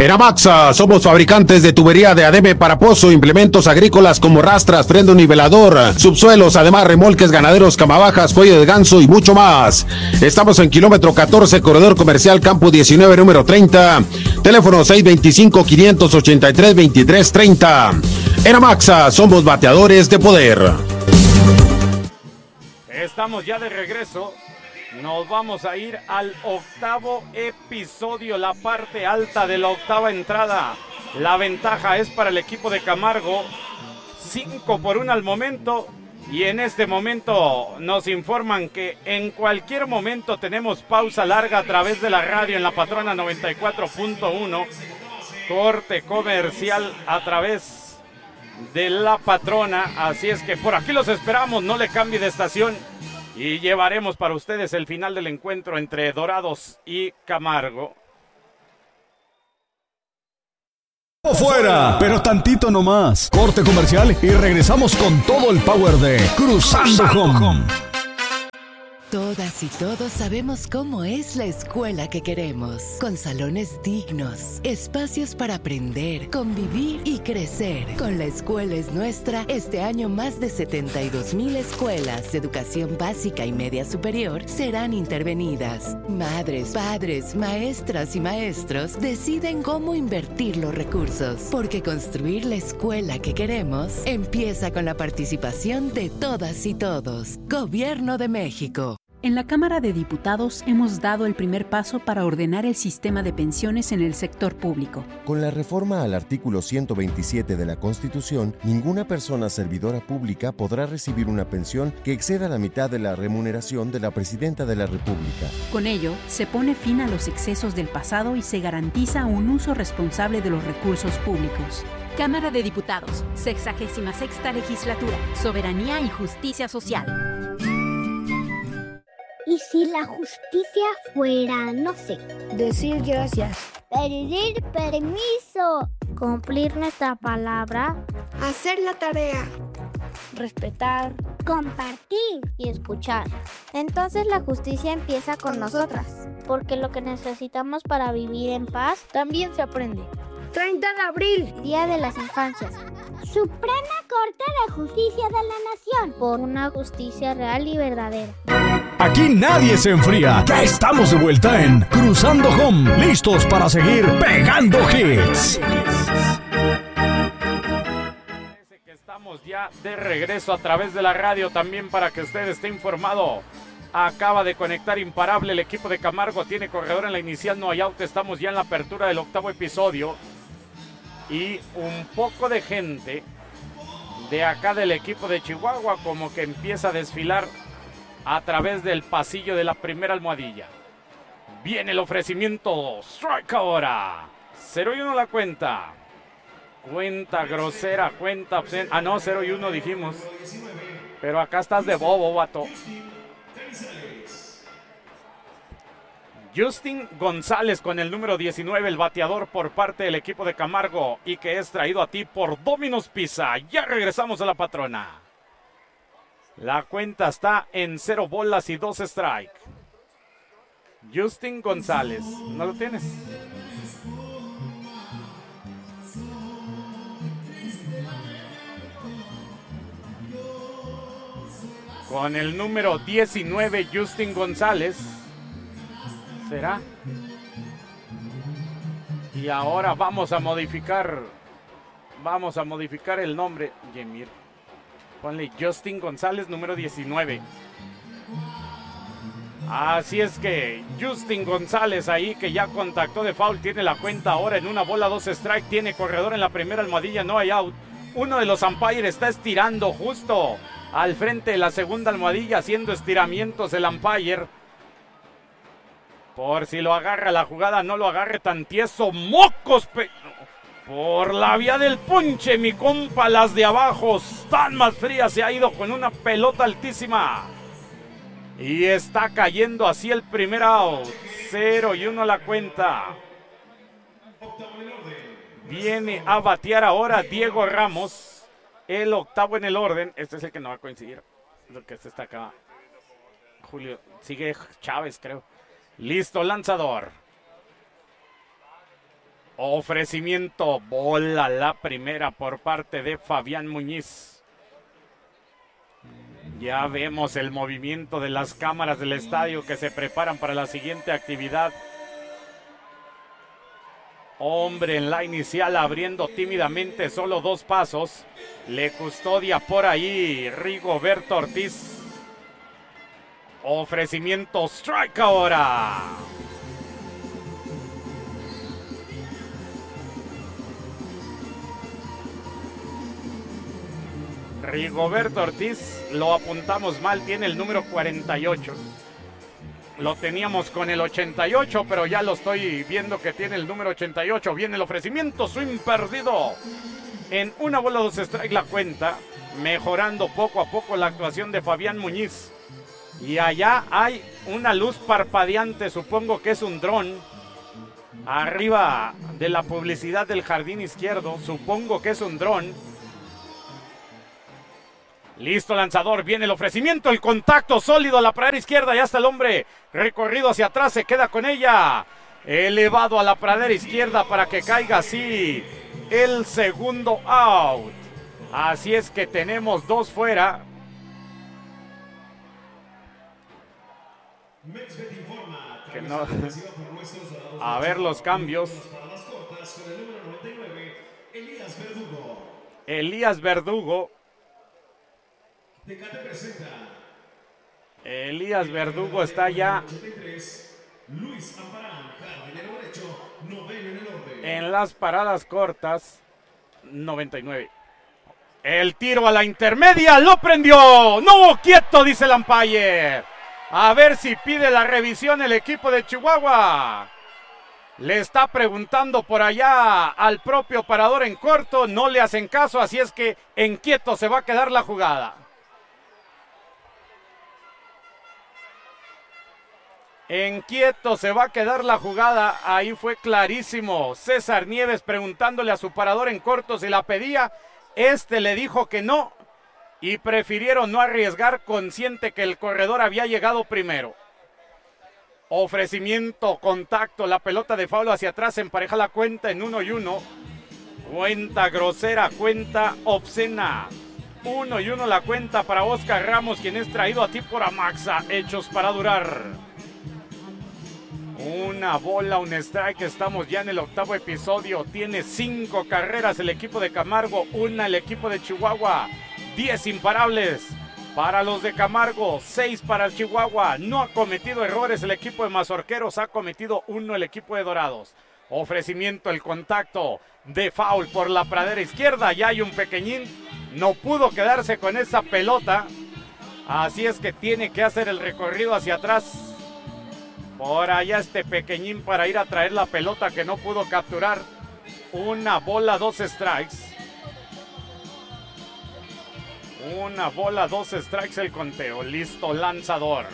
En Amaxa somos fabricantes de tubería de ADM para pozo, implementos agrícolas como rastras, freno nivelador, subsuelos, además remolques ganaderos, camabajas, cuello de ganso y mucho más. Estamos en kilómetro 14, corredor comercial Campo 19, número 30. Teléfono 625-583-2330. En Amaxa somos bateadores de poder. Estamos ya de regreso. Nos vamos a ir al octavo episodio, la parte alta de la octava entrada. La ventaja es para el equipo de Camargo, 5-1 al momento. Y en este momento nos informan que en cualquier momento tenemos pausa larga a través de la radio en La Patrona 94.1. Corte comercial a través de La Patrona. Así es que por aquí los esperamos, no le cambie de estación. Y llevaremos para ustedes el final del encuentro entre Dorados y Camargo. Fuera, pero tantito nomás. Corte comercial y regresamos con todo el power de Cruzando Home. Todas y todos sabemos cómo es la escuela que queremos, con salones dignos, espacios para aprender, convivir y crecer. Con La Escuela es Nuestra, este año más de 72,000 escuelas de educación básica y media superior serán intervenidas. Madres, padres, maestras y maestros deciden cómo invertir los recursos, porque construir la escuela que queremos empieza con la participación de todas y todos. Gobierno de México. En la Cámara de Diputados hemos dado el primer paso para ordenar el sistema de pensiones en el sector público. Con la reforma al artículo 127 de la Constitución, ninguna persona servidora pública podrá recibir una pensión que exceda la mitad de la remuneración de la Presidenta de la República. Con ello, se pone fin a los excesos del pasado y se garantiza un uso responsable de los recursos públicos. Cámara de Diputados, 66ª Legislatura, Soberanía y Justicia Social. ¿Y si la justicia fuera, no sé, decir gracias, pedir permiso, cumplir nuestra palabra, hacer la tarea, respetar, compartir y escuchar? Entonces la justicia empieza con nosotras, porque lo que necesitamos para vivir en paz también se aprende. 30 de abril, Día de las Infancias. Suprema Corte de Justicia de la Nación, por una justicia real y verdadera. Aquí nadie se enfría. Ya estamos de vuelta en Cruzando Home, listos para seguir pegando hits. Parece que estamos ya de regreso a través de la radio también para que usted esté informado. Acaba de conectar Imparable el equipo de Camargo, tiene corredor en la inicial, no hay out. Estamos ya en la apertura del octavo episodio. Y un poco de gente de acá del equipo de Chihuahua como que empieza a desfilar a través del pasillo de la primera almohadilla. Viene el ofrecimiento. Strike ahora. 0-1 la cuenta. Cuenta grosera, cuenta obscena. Ah, no, 0-1 dijimos. Pero acá estás de bobo, vato. Justin González con el número 19, el bateador por parte del equipo de Camargo y que es traído a ti por Domino's Pizza. Ya regresamos a La Patrona. La cuenta está en 0 bolas y 2 strike. Justin González, ¿no lo tienes? Con el número 19, Justin González. ¿Será? Y ahora vamos a modificar el nombre. Yemir, ponle Justin González, número 19. Así es que Justin González ahí, que ya contactó de foul, tiene la cuenta ahora en 1 bola, 2 strike, tiene corredor en la primera almohadilla, no hay out. Uno de los umpires está estirando justo al frente de la segunda almohadilla, haciendo estiramientos el umpire. Por si lo agarra la jugada, no lo agarre tan tieso. ¡Mocos! Por la vía del ponche, mi compa, las de abajo están más frías. Se ha ido con una pelota altísima. Y está cayendo así el primer out. 0-1 la cuenta. Viene a batear ahora Diego Ramos. El octavo en el orden. Este es el que no va a coincidir. Lo que está acá. Julio. Sigue Chávez, creo. Listo, lanzador. Ofrecimiento, bola la primera por parte de Fabián Muñiz. Ya vemos el movimiento de las cámaras del estadio que se preparan para la siguiente actividad. Hombre en la inicial abriendo tímidamente, solo 2 pasos. Le custodia por ahí Rigoberto Ortiz. Ofrecimiento, strike ahora. Rigoberto Ortiz, lo apuntamos mal, tiene el número 48. Lo teníamos con el 88, pero ya lo estoy viendo que tiene el número 88. Viene el ofrecimiento, swing perdido. En 1 bola 2 strike la cuenta, mejorando poco a poco la actuación de Fabián Muñiz. Y allá hay una luz parpadeante, supongo que es un dron. Arriba de la publicidad del jardín izquierdo, supongo que es un dron. Listo lanzador, viene el ofrecimiento, el contacto sólido a la pradera izquierda, ya está el hombre recorrido hacia atrás, se queda con ella. Elevado a la pradera izquierda para que caiga así el segundo out. Así es que tenemos 2 fuera. Que no... A ver los cambios. Elías Verdugo. Elías Verdugo está ya en las paradas cortas. 99. El tiro a la intermedia, lo prendió. No, quieto, dice el umpire. A ver si pide la revisión el equipo de Chihuahua. Le está preguntando por allá al propio parador en corto, no le hacen caso, así es que en quieto se va a quedar la jugada. En quieto se va a quedar la jugada, ahí fue clarísimo. César Nieves preguntándole a su parador en corto si la pedía, le dijo que no y prefirieron no arriesgar, consciente que el corredor había llegado primero. Ofrecimiento, contacto, la pelota de foul hacia atrás, empareja la cuenta en 1-1. Cuenta grosera, cuenta obscena. 1-1 la cuenta para Oscar Ramos, quien es traído a ti por Amaxa, hechos para durar. 1 bola, 1 strike, estamos ya en el 8º episodio. Tiene 5 carreras el equipo de Camargo, 1 el equipo de Chihuahua. 10 imparables para los de Camargo, 6 para el Chihuahua. No ha cometido errores el equipo de Mazorqueros, ha cometido 1 el equipo de Dorados. Ofrecimiento, el contacto de foul por la pradera izquierda. Ya hay un pequeñín, no pudo quedarse con esa pelota. Así es que tiene que hacer el recorrido hacia atrás. Por allá este pequeñín para ir a traer la pelota que no pudo capturar. 1 bola, 2 strikes. 1 bola, 2 strikes el conteo. Listo, lanzador.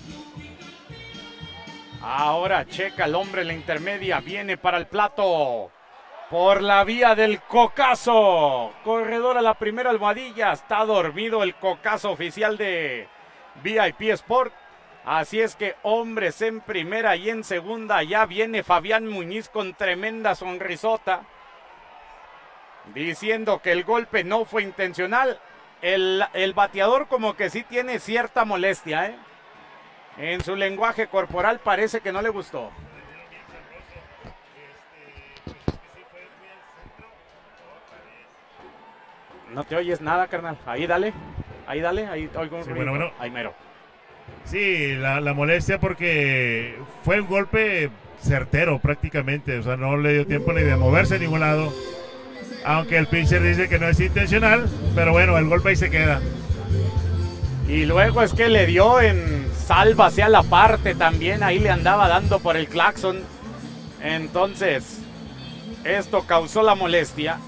Ahora checa el hombre en la intermedia. Viene para el plato. Por la vía del cocazo. Corredor a la primera almohadilla. Está dormido el cocazo oficial de VIP Sport. Así es que hombres en primera y en segunda. Ya viene Fabián Muñiz con tremenda sonrisota, diciendo que el golpe no fue intencional. El bateador como que sí tiene cierta molestia, ¿eh? En su lenguaje corporal parece que no le gustó. No te oyes nada, carnal. Ahí dale, ahí oigo un ruido. Bueno. Ahí mero. Sí, la molestia porque fue un golpe certero prácticamente, o sea, no le dio tiempo ni de moverse a ningún lado, aunque el pitcher dice que no es intencional, pero bueno, el golpe ahí se queda. Y luego es que le dio en salva hacia la parte también, ahí le andaba dando por el claxon, entonces esto causó la molestia.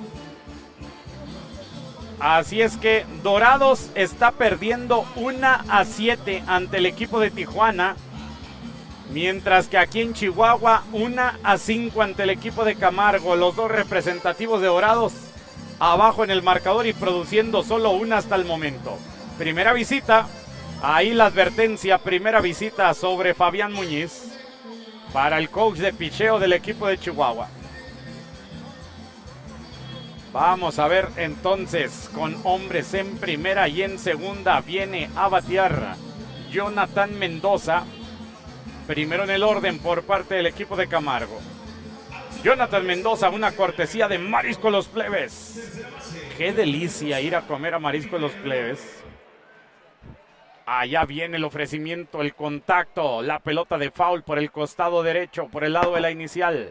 Así es que Dorados está perdiendo 1-7 ante el equipo de Tijuana, mientras que aquí en Chihuahua 1-5 ante el equipo de Camargo. Los dos representativos de Dorados abajo en el marcador y produciendo solo 1 hasta el momento. Primera visita, ahí la advertencia, primera visita sobre Fabián Muñiz para el coach de picheo del equipo de Chihuahua. Vamos a ver entonces, con hombres en primera y en segunda viene a batear Jonathan Mendoza. Primero en el orden por parte del equipo de Camargo. Jonathan Mendoza, una cortesía de Marisco Los Plebes. Qué delicia ir a comer a Marisco Los Plebes. Allá viene el ofrecimiento, el contacto, la pelota de foul por el costado derecho, por el lado de la inicial.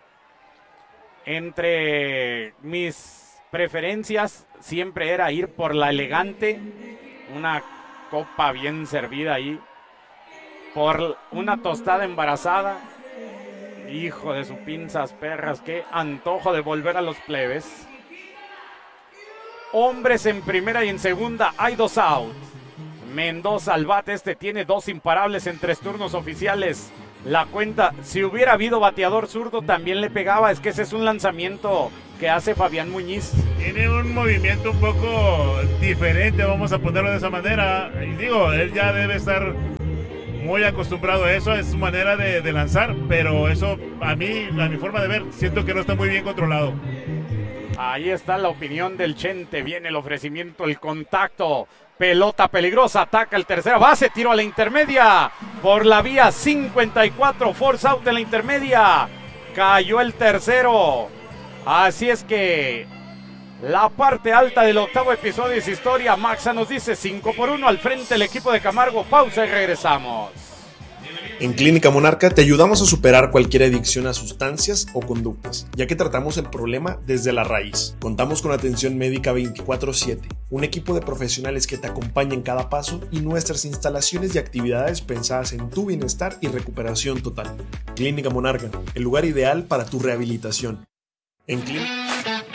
Entre mis preferencias siempre era ir por la elegante, una copa bien servida ahí, por una tostada embarazada. Hijo de sus pinzas perras, qué antojo de volver a Los Plebes. Hombres en primera y en segunda, hay 2 out. Mendoza al bate, tiene 2 imparables en 3 turnos oficiales. La cuenta, si hubiera habido bateador zurdo también le pegaba, es que ese es un lanzamiento que hace Fabián Muñiz. Tiene un movimiento un poco diferente, vamos a ponerlo de esa manera. Y digo, él ya debe estar muy acostumbrado a eso, es su manera de lanzar, pero eso a mi forma de ver, siento que no está muy bien controlado. Ahí está la opinión del Chente, viene el ofrecimiento, el contacto, pelota peligrosa, ataca el tercera base, tiro a la intermedia, por la vía 54, force out en la intermedia, cayó el tercero. Así es que la parte alta del octavo episodio es historia. Maxa nos dice 5-1 al frente el equipo de Camargo. Pausa y regresamos. En Clínica Monarca te ayudamos a superar cualquier adicción a sustancias o conductas, ya que tratamos el problema desde la raíz. Contamos con atención médica 24/7, un equipo de profesionales que te acompaña en cada paso y nuestras instalaciones y actividades pensadas en tu bienestar y recuperación total. Clínica Monarca, el lugar ideal para tu rehabilitación. En Clínica